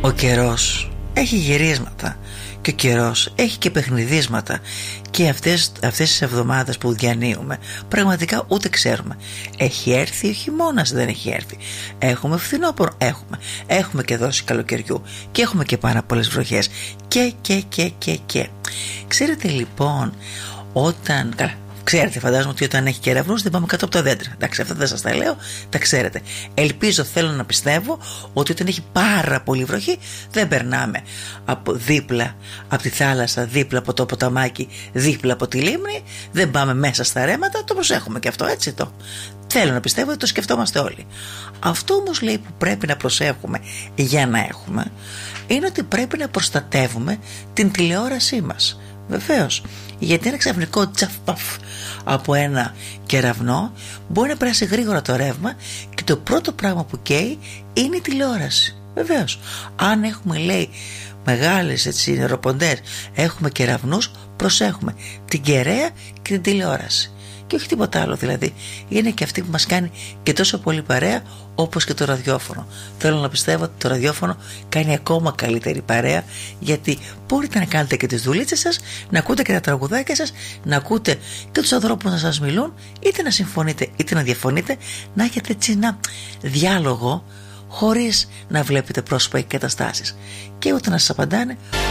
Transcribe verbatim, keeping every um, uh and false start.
Ο καιρός έχει γυρίσματα και ο καιρός έχει και παιχνιδίσματα. Και αυτές, αυτές τις εβδομάδες που διανύουμε πραγματικά ούτε ξέρουμε. Έχει έρθει ο χειμώνας, δεν έχει έρθει. Έχουμε φθινόπωρο, έχουμε. Έχουμε και δόση καλοκαιριού και έχουμε και πάρα πολλές βροχές. Και και και και και Ξέρετε λοιπόν, όταν... Καλά, ξέρετε, φαντάζομαι ότι όταν έχει κεραυνούς δεν πάμε κάτω από τα δέντρα. Εντάξει, αυτά δεν σας τα λέω, τα ξέρετε. Ελπίζω, θέλω να πιστεύω ότι όταν έχει πάρα πολύ βροχή δεν περνάμε από δίπλα από τη θάλασσα, δίπλα από το ποταμάκι, δίπλα από τη λίμνη. Δεν πάμε μέσα στα ρέματα, το προσέχουμε και αυτό, έτσι το. Θέλω να πιστεύω ότι το σκεφτόμαστε όλοι. Αυτό όμως λέει που πρέπει να προσέχουμε για να έχουμε, είναι ότι πρέπει να προστατεύουμε την τηλεόρασή μας. Βεβαίως, γιατί ένα ξαφνικό τσαφπαφ από ένα κεραυνό μπορεί να περάσει γρήγορα το ρεύμα και το πρώτο πράγμα που καίει είναι η τηλεόραση. Βεβαίως, αν έχουμε, λέει, μεγάλες έτσι νεροποντές, έχουμε κεραυνούς, προσέχουμε την κεραία και την τηλεόραση. Και όχι τίποτα άλλο, δηλαδή είναι και αυτή που μας κάνει και τόσο πολύ παρέα όπως και το ραδιόφωνο. Θέλω να πιστεύω ότι το ραδιόφωνο κάνει ακόμα καλύτερη παρέα, γιατί μπορείτε να κάνετε και τις δουλίτσες σας, να ακούτε και τα τραγουδάκια σας, να ακούτε και τους ανθρώπους να σας μιλούν, είτε να συμφωνείτε είτε να διαφωνείτε, να έχετε έτσι ένα διάλογο χωρίς να βλέπετε πρόσωπα και καταστάσεις, και ούτε να σας απαντάνε